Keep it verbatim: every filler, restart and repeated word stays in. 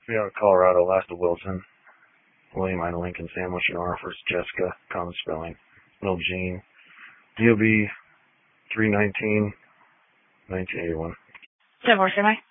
We out of Colorado, last of Wilson. William Ida Lincoln, Sandwich and R. First Jessica, common spelling. Middle Jean. D O B three nineteen, nineteen eighty-one. ten four, semi.